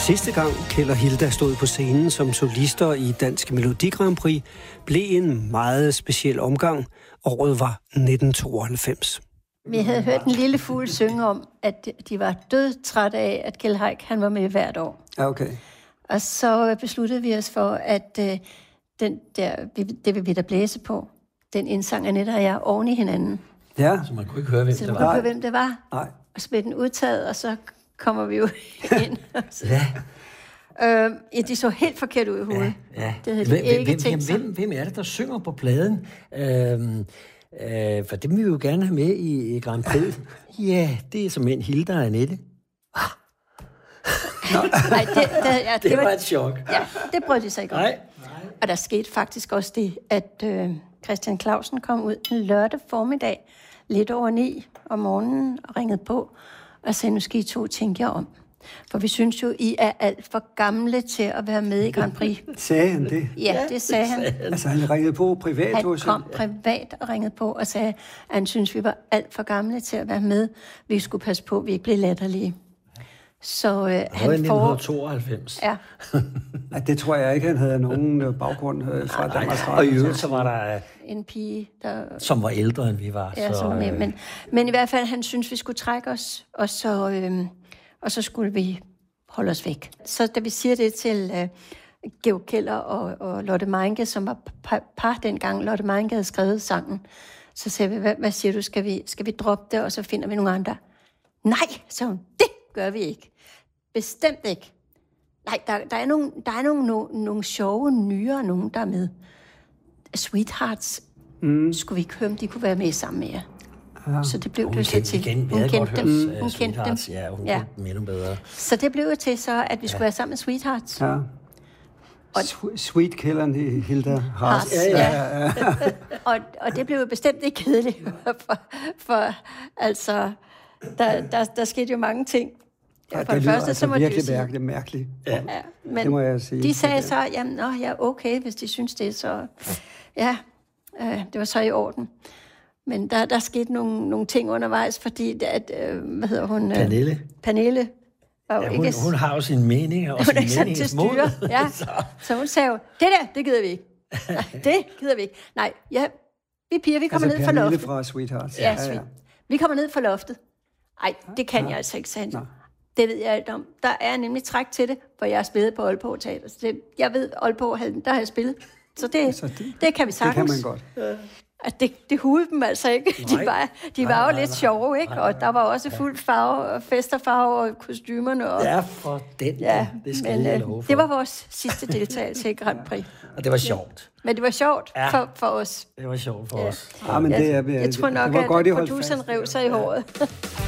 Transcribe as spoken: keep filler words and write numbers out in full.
Sidste gang Kjeld og Hilda stod på scenen som solister i Dansk Melodi Grand Prix, blev en meget speciel omgang. Året var nitten tooghalvfems. Vi havde hørt en lille fugl synge om, at de var dødtrætte af, at Kjeld Haik, han var med hvert år. Ja, okay. Og så besluttede vi os for, at øh, den der, det vil vi da blæse på. Den indsang Annette og jeg oven i hinanden. Ja. Så man kunne ikke høre, hvem så det var. var. Så man kunne høre, hvem det var. Nej. Og så blev den udtaget, og så kommer vi jo ind. Ja. Øh, ja, de så helt forkert ud i hovedet. Ja, ja. Det havde de hvem, ikke hvem, tænkt sig. hvem, hvem er det, der synger på pladen? Øhm, øh, for det vil vi jo gerne have med i, i Grand Prix. Ja, det er som en Hilda og Annette. Nej, det, det, ja, det, Det var var et chok. Ja, det brød de sig ikke om. Nej. Og der skete faktisk også det, at øh, Christian Clausen kom ud en lørdag formiddag, lidt over ni om morgenen, og ringede på og sagde, nu skal I to tænke jer om. For vi synes jo, I er alt for gamle til at være med i Grand Prix. Sagde han det? Ja, det sagde han. Altså, han ringede på privat Han hos kom privat og ringede på og sagde, at han synes, vi var alt for gamle til at være med. Vi skulle passe på, at vi ikke blev latterlige. Så øh, Det var i han nitten får... tooghalvfems. Ja, Ja, det tror jeg ikke, han havde nogen øh, baggrund øh, fra Danmarks Og i Radio. øvrigt, så var der, øh, en pige, der... som var ældre, end vi var. Ja, så, så, øh, men, men, men i hvert fald, han synes, vi skulle trække os, og så, øhm, og så skulle vi holde os væk. Så da vi siger det til øh, Georg Keller og, og Lotte Meinke, som var par, par dengang, Lotte Meinke havde skrevet sangen, så sagde vi, hvad, hvad siger du, skal vi, skal vi droppe det, og så finder vi nogle andre? Nej, så hun, det gør vi ikke. Bestemt ikke. Nej, der, der er, nogle, der er nogle, nogle, nogle sjove, nyere nogen, der er med. Sweethearts. Mm. Skulle vi ikke høre, om de kunne være med sammen med jer? Ja. Så det blev hun det så kendte til. igen. Hun kendte dem. Hørt, Hun uh, kendte dem. Ja, hun Ja. kendte dem endnu bedre. Så det blev jo til så, at vi skulle være sammen med Sweethearts. Ja. Sweet, sweet Kjeld Hilda Haas. Ja, ja. ja. og, og det blev jo bestemt ikke kedeligt. For, for altså, der, der, der skete jo mange ting. Ja, for det, det lyder første, altså så må virkelig de sige, mærkeligt. mærkeligt. Ja. ja, men Det må jeg sige. de sagde så, jamen, nå, ja, okay, hvis de synes det, så ja, øh, det var så i orden. Men der, der skete nogle, nogle ting undervejs, fordi at, øh, hvad hedder hun? Øh, Pernille. Pernille var jo Ja, hun, ikke... hun har jo sine meninger og hun sine er ikke sådan til meningsmål. styre. Ja. Så hun sagde jo, det der, det gider vi ikke. Nej, det gider vi ikke. Nej, ja, vi piger, vi kommer altså, ned fra Pernille loftet. fra Sweethearts. Ja, ja, ja. Vi kommer ned fra loftet. Nej, det kan ja. jeg altså ikke, sagde han. Det ved jeg alt om. Der er nemlig træk til det, for jeg har spillet på Aalborg Teater. Så det, jeg ved, Aalborg, der har jeg spillet. Så det, altså, det, det kan vi sagtens. Det kan man godt. Ja. At det, det hudede dem altså ikke. De var, de var nej, jo nej, lidt nej, sjove, ikke? Og der var også fuld farve, og festerfarve og kostymerne. Og, ja, for den. Ja, det skal men, jeg love for. Det var vores sidste deltagelse i Grand Prix. Og det var sjovt. Men det var sjovt ja. for, for os. Det var sjovt for ja. os. Ja, men det er, jeg, jeg tror nok, det var at godt, produceren rev sig i håret.